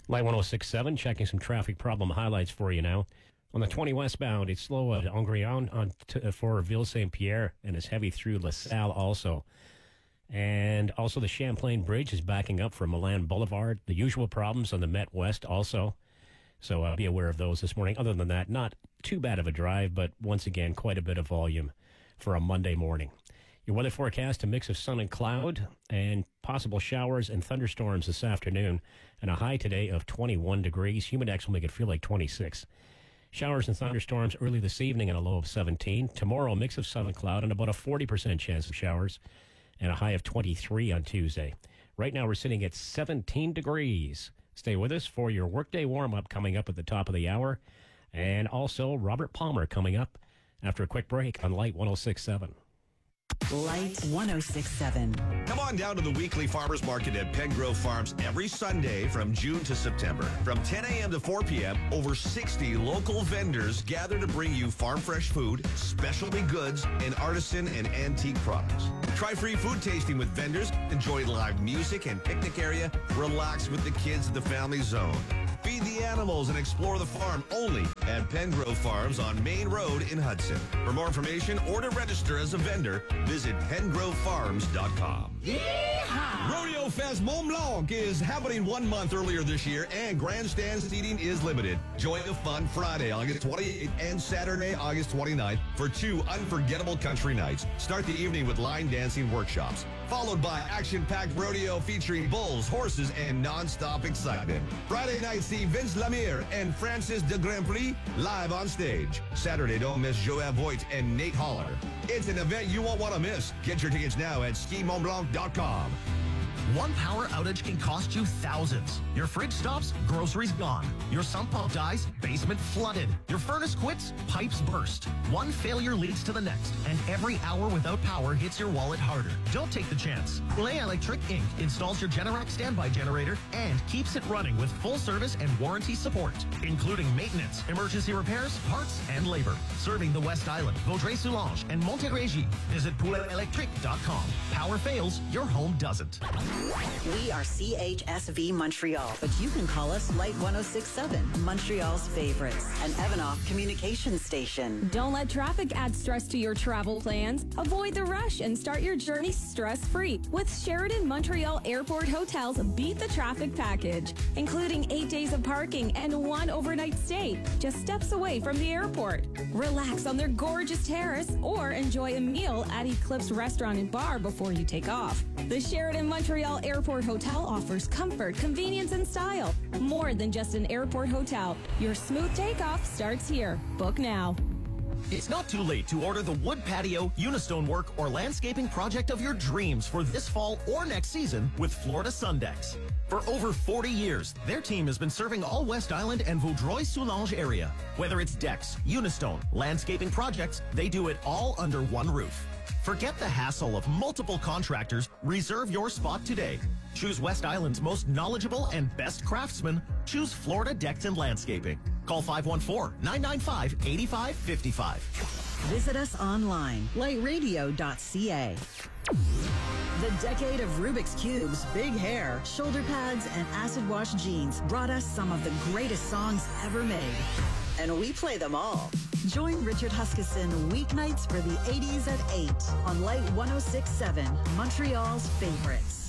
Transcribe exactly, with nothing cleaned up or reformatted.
Light one oh six point seven, checking some traffic problem highlights for you now. On the twenty westbound, it's slow at Angrion on t- for Ville Saint Pierre, and it's heavy through LaSalle also. And also the Champlain Bridge is backing up from Milan Boulevard. The usual problems on the Met West also. So uh, be aware of those this morning. Other than that, not too bad of a drive, but once again, quite a bit of volume for a Monday morning. Your weather forecast, a mix of sun and cloud and possible showers and thunderstorms this afternoon, and a high today of twenty-one degrees. Humidex will make it feel like twenty-six. Showers and thunderstorms early this evening and a low of seventeen. Tomorrow, a mix of sun and cloud and about a forty percent chance of showers and a high of twenty-three on Tuesday. Right now, we're sitting at seventeen degrees. Stay with us for your workday warm-up coming up at the top of the hour. And also Robert Palmer coming up after a quick break on Light one oh six point seven. Light one oh six point seven. Come on down to the weekly farmers market at Pengrove Farms every Sunday from June to September. From ten a.m. to four p.m., over sixty local vendors gather to bring you farm fresh food, specialty goods, and artisan and antique products. Try free food tasting with vendors, enjoy live music and picnic area, relax with the kids at the family zone. Feed the animals and explore the farm only at Pengrove Farms on Main Road in Hudson. For more information or to register as a vendor, visit pengrove farms dot com. Yeehaw! Rodeo Fest Mont Blanc is happening one month earlier this year, and grandstand seating is limited. Join the fun Friday, August twenty-eighth, and Saturday, August twenty-ninth, for two unforgettable country nights. Start the evening with line dancing workshops, followed by action-packed rodeo featuring bulls, horses, and non-stop excitement. Friday night, see Vince Lemire and Francis de Grand Prix live on stage. Saturday, don't miss Joël Voigt and Nate Holler. It's an event you won't want to miss. Get your tickets now at ski mont blanc dot com. One power outage can cost you thousands. Your fridge stops, groceries gone. Your sump pump dies, basement flooded. Your furnace quits, pipes burst. One failure leads to the next, and every hour without power hits your wallet harder. Don't take the chance. Play Electric Incorporated installs your Generac standby generator and keeps it running with full service and warranty support, including maintenance, emergency repairs, parts, and labor. Serving the West Island, Vaudreuil-Soulanges, and Montérégie. Visit poulet electric dot com. Power fails, your home doesn't. We are C H S V Montreal, but you can call us Light one oh six point seven, Montreal's favorites, an Evanoff communication station. Don't let traffic add stress to your travel plans. Avoid the rush and start your journey stress-free with Sheraton Montreal Airport Hotels Beat the Traffic package, including eight days of parking and one overnight stay, just steps away from the airport. Relax on their gorgeous terrace or enjoy a meal at Eclipse Restaurant and Bar before you take off. The Sheraton Montreal Airport Hotel offers comfort, convenience, and style. More than just an airport hotel. Your smooth takeoff starts here. Book now. It's not too late to order the wood patio, unistone work, or landscaping project of your dreams for this fall or next season with Florida Sundex. For over forty years, their team has been serving all West Island and Vaudreuil-Soulanges area. Whether it's decks, unistone, landscaping projects, they do it all under one roof. Forget the hassle of multiple contractors. Reserve your spot today. Choose West Island's most knowledgeable and best craftsmen. Choose Florida Decks and Landscaping. Call five one four, nine nine five, eight five five five. Visit us online, light radio dot c a. The decade of Rubik's Cubes, big hair, shoulder pads, and acid wash jeans brought us some of the greatest songs ever made. And we play them all. Join Richard Huskisson weeknights for the eighties at eight on Light one oh six point seven, Montreal's favorites.